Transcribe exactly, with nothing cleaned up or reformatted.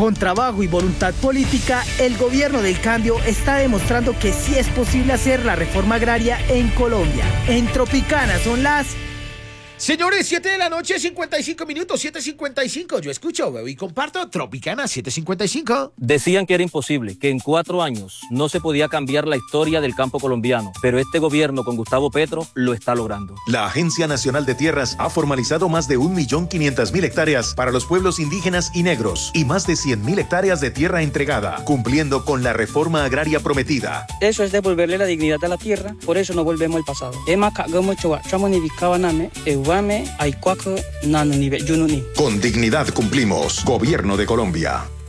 Con trabajo y voluntad política, el gobierno del cambio está demostrando que sí es posible hacer la reforma agraria en Colombia. En Tropicana son las... Señores, siete de la noche, cincuenta y cinco minutos, siete cincuenta y cinco. Yo escucho, veo y comparto Tropicana siete cincuenta y cinco. Decían que era imposible, que en cuatro años no se podía cambiar la historia del campo colombiano, pero este gobierno con Gustavo Petro lo está logrando. La Agencia Nacional de Tierras ha formalizado más de un millón quinientas mil hectáreas para los pueblos indígenas y negros y más de cien mil hectáreas de tierra entregada, cumpliendo con la reforma agraria prometida. Eso es devolverle la dignidad a la tierra, por eso no volvemos al pasado. Con dignidad cumplimos. Gobierno de Colombia.